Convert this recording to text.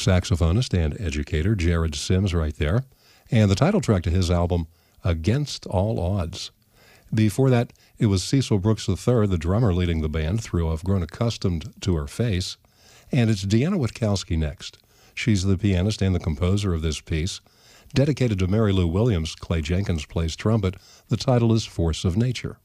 saxophonist and educator Jared Sims right there, and the title track to his album, Against All Odds. Before that, it was Cecil Brooks III, the drummer, leading the band through I've Grown Accustomed to Her Face, and it's Deanna Witkowski next. She's the pianist and the composer of this piece. Dedicated to Mary Lou Williams, Clay Jenkins plays trumpet. The title is Force of Nature.